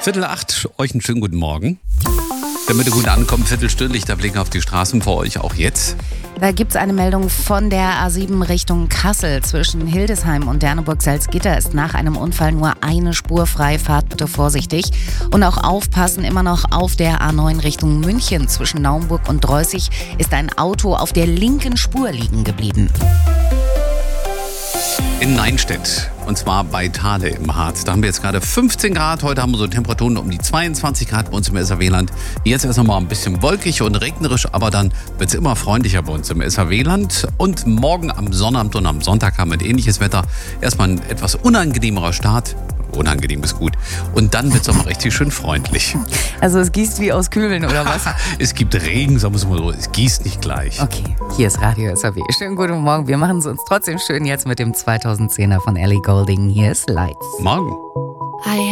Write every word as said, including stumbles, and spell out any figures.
Viertel acht, euch einen schönen guten Morgen. Damit ihr gut ankommt, viertelstündlich, da blicken auf die Straßen vor euch auch jetzt. Da gibt es eine Meldung von der A sieben Richtung Kassel. Zwischen Hildesheim und Derneburg-Salzgitter ist nach einem Unfall nur eine Spur frei. Fahrt bitte vorsichtig. Und auch aufpassen, immer noch auf der A neun Richtung München. Zwischen Naumburg und Dreußig ist ein Auto auf der linken Spur liegen geblieben. In Neinstedt, und zwar bei Thale im Harz. Da haben wir jetzt gerade fünfzehn Grad. Heute haben wir so Temperaturen um die zweiundzwanzig Grad bei uns im S R W-Land. Jetzt erst noch mal ein bisschen wolkig und regnerisch, aber dann wird es immer freundlicher bei uns im S R W-Land. Und morgen am Sonnabend und am Sonntag haben wir ein ähnliches Wetter. Erstmal ein etwas unangenehmerer Start. Unangenehm ist gut. Und dann wird es auch mal richtig schön freundlich. Also es gießt wie aus Kübeln oder was? Es gibt Regen, sagen wir es mal so. Es gießt nicht gleich. Okay, hier ist Radio S R W. Schönen guten Morgen. Wir machen es uns trotzdem schön jetzt mit dem zweitausendzehner von Ellie Goulding. Hier ist Lights. Morgen.